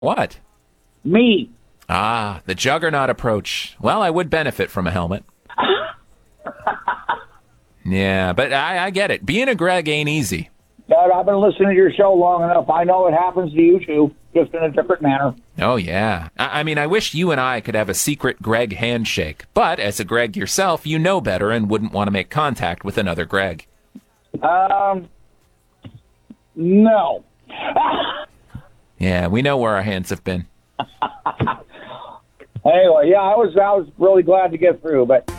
What? Me. Ah, the juggernaut approach. Well, I would benefit from a helmet. Yeah, but I get it. Being a Greg ain't easy. But I've been listening to your show long enough. I know it happens to you too, just in a different manner. Oh, yeah. I mean, I wish you and I could have a secret Greg handshake. But as a Greg yourself, you know better and wouldn't want to make contact with another Greg. No. Yeah, we know where our hands have been. Anyway, yeah, I was really glad to get through, but